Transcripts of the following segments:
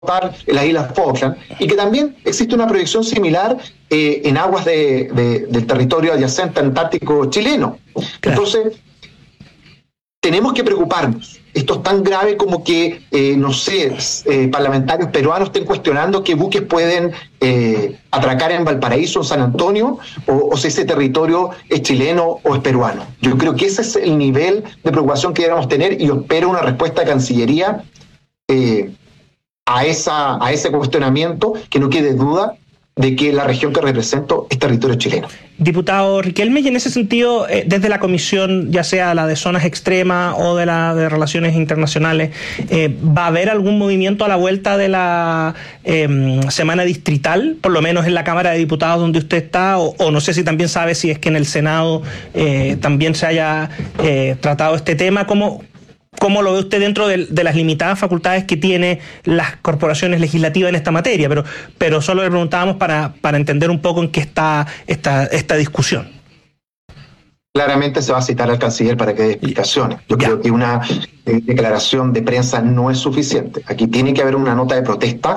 explotar en las Islas Falkland, y que también existe una proyección similar en aguas del territorio adyacente antártico chileno. Claro. Entonces, tenemos que preocuparnos. Esto es tan grave como que, parlamentarios peruanos estén cuestionando qué buques pueden atracar en Valparaíso, en San Antonio, o si ese territorio es chileno o es peruano. Yo creo que ese es el nivel de preocupación que debemos tener, y yo espero una respuesta de Cancillería a ese cuestionamiento, que no quede duda de que la región que represento es territorio chileno. Diputado Riquelme, y en ese sentido, desde la comisión, ya sea la de zonas extremas o de la de relaciones internacionales, ¿va a haber algún movimiento a la vuelta de la semana distrital, por lo menos en la Cámara de Diputados donde usted está, o no sé si también sabe si es que en el Senado también se haya tratado este tema? ¿Cómo lo ve usted dentro de las limitadas facultades que tiene las corporaciones legislativas en esta materia? Pero solo le preguntábamos para entender un poco en qué está esta discusión. Claramente se va a citar al canciller para que dé explicaciones. Yo creo que una declaración de prensa no es suficiente. Aquí tiene que haber una nota de protesta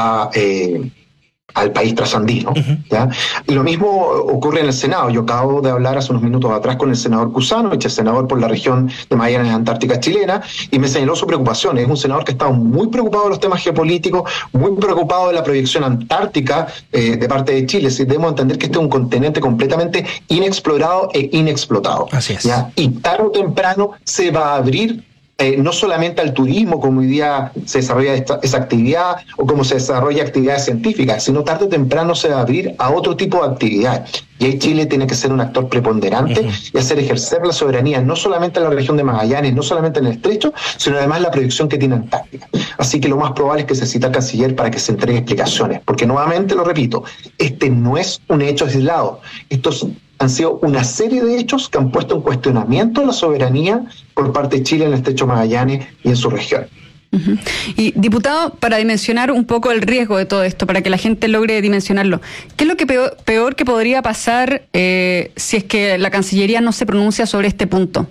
al país trasandino. ¿Ya? Y lo mismo ocurre en el Senado. Yo acabo de hablar hace unos minutos atrás con el senador Cusano, el senador por la región de Magallanes Antártica chilena, y me señaló su preocupación. Es un senador que está muy preocupado de los temas geopolíticos, muy preocupado de la proyección antártica de parte de Chile. Si debemos entender que este es un continente completamente inexplorado e inexplotado. Así es. ¿Ya? Y tarde o temprano se va a abrir no solamente al turismo, como hoy día se desarrolla esa actividad, o como se desarrolla actividades científicas, sino tarde o temprano se va a abrir a otro tipo de actividades. Y ahí Chile tiene que ser un actor preponderante y hacer ejercer la soberanía, no solamente en la región de Magallanes, no solamente en el estrecho, sino además la proyección que tiene Antártica. Así que lo más probable es que se cita al canciller para que se entregue explicaciones, porque nuevamente lo repito, este no es un hecho aislado. Estos han sido una serie de hechos que han puesto en cuestionamiento la soberanía por parte de Chile en el estrecho Magallanes y en su región. Y, diputado, para dimensionar un poco el riesgo de todo esto, para que la gente logre dimensionarlo, ¿qué es lo que peor que podría pasar si es que la Cancillería no se pronuncia sobre este punto?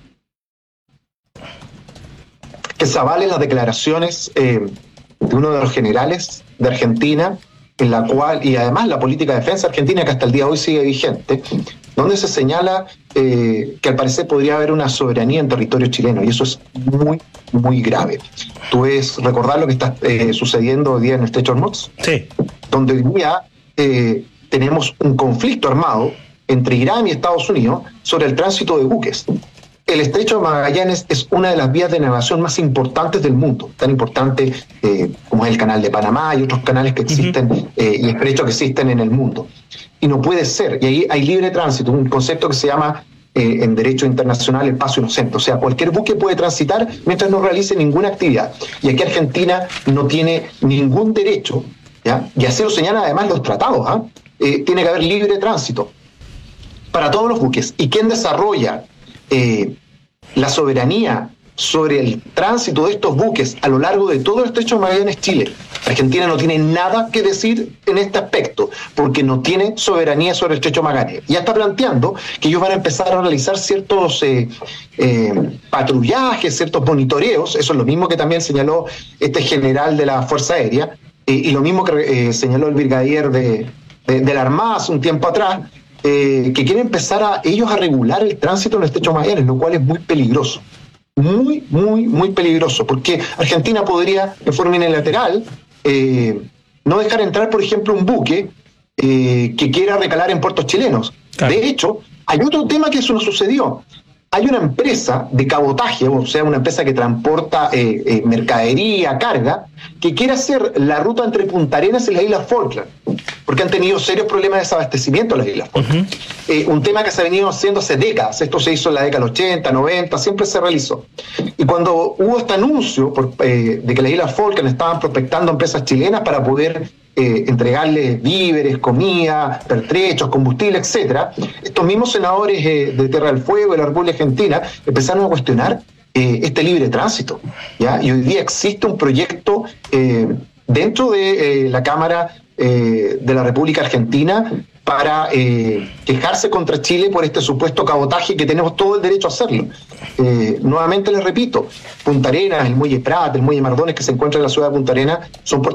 Que se avalen las declaraciones de uno de los generales de Argentina, en la cual, y además la política de defensa argentina, que hasta el día de hoy sigue vigente, donde se señala que al parecer podría haber una soberanía en territorio chileno, y eso es muy, muy grave. Tú ves recordar lo que está sucediendo hoy día en el estrecho de Hormuz, sí, donde hoy día tenemos un conflicto armado entre Irán y Estados Unidos sobre el tránsito de buques. El estrecho de Magallanes es una de las vías de navegación más importantes del mundo, tan importante como es el canal de Panamá y otros canales que existen y estrechos que existen en el mundo. Y no puede ser, y ahí hay libre tránsito, un concepto que se llama en derecho internacional el paso inocente, o sea, cualquier buque puede transitar mientras no realice ninguna actividad. Y aquí Argentina no tiene ningún derecho, ¿ya? Y así lo señalan además los tratados, tiene que haber libre tránsito para todos los buques. ¿Y quién desarrolla la soberanía sobre el tránsito de estos buques a lo largo de todo el estrecho de Magallanes? Chile. Argentina no tiene nada que decir en este aspecto, porque no tiene soberanía sobre el estrecho de Magallanes. Ya está planteando que ellos van a empezar a realizar ciertos patrullajes, ciertos monitoreos. Eso es lo mismo que también señaló este general de la Fuerza Aérea, y lo mismo que señaló el brigadier de la Armada hace un tiempo atrás, que quieren empezar ellos a regular el tránsito en el estrecho de Magallanes, lo cual es muy peligroso. Muy, muy, muy peligroso, porque Argentina podría, de forma unilateral, no dejar entrar, por ejemplo, un buque que quiera recalar en puertos chilenos. Claro. De hecho, hay otro tema que eso no sucedió. Hay una empresa de cabotaje, o sea, una empresa que transporta mercadería, carga, que quiere hacer la ruta entre Punta Arenas y las Islas Falkland, porque han tenido serios problemas de desabastecimiento en las Islas Falkland. Un tema que se ha venido haciendo hace décadas. Esto se hizo en la década del 80, 90, siempre se realizó. Y cuando hubo este anuncio de que las Islas Falkland estaban prospectando empresas chilenas para poder entregarles víveres, comida, pertrechos, combustible, etcétera, estos mismos senadores de Tierra del Fuego y la República Argentina empezaron a cuestionar este libre tránsito, ¿ya? Y hoy día existe un proyecto dentro de la Cámara de la República Argentina para quejarse contra Chile por este supuesto cabotaje que tenemos todo el derecho a hacerlo. Nuevamente les repito, Punta Arenas, el Muelle Prat, el Muelle Mardones que se encuentra en la ciudad de Punta Arenas, son